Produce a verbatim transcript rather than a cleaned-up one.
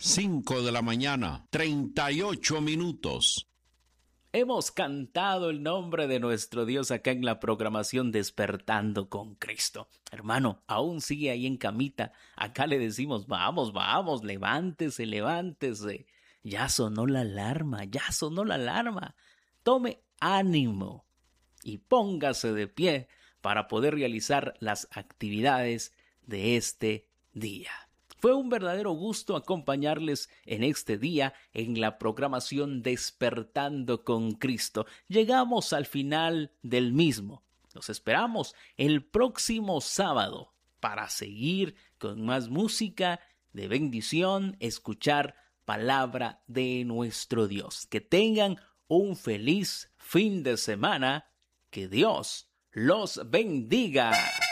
cinco de la mañana, treinta y ocho minutos. Hemos cantado el nombre de nuestro Dios acá en la programación Despertando con Cristo. Hermano, aún sigue ahí en camita. Acá le decimos, vamos, vamos, levántese, levántese. Ya sonó la alarma, ya sonó la alarma. Tome ánimo y póngase de pie para poder realizar las actividades de este día. Fue un verdadero gusto acompañarles en este día en la programación Despertando con Cristo. Llegamos al final del mismo. Los esperamos el próximo sábado para seguir con más música de bendición, escuchar palabra de nuestro Dios. Que tengan un feliz fin de semana. Que Dios los bendiga.